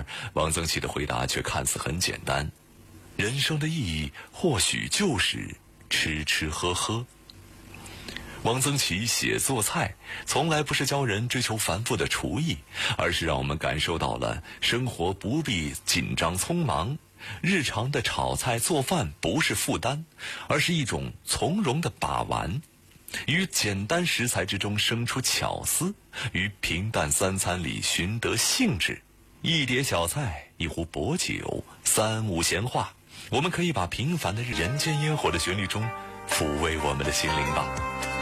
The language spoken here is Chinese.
而王曾祺的回答却看似很简单：人生的意义或许就是吃吃喝喝。王曾祺写做菜从来不是教人追求繁复的厨艺，而是让我们感受到了生活不必紧张匆忙，日常的炒菜做饭不是负担，而是一种从容的把玩，于简单食材之中生出巧思，于平淡三餐里寻得兴致。一碟小菜，一壶薄酒，三五闲话，我们可以把平凡的人间烟火的旋律中抚慰我们的心灵吧。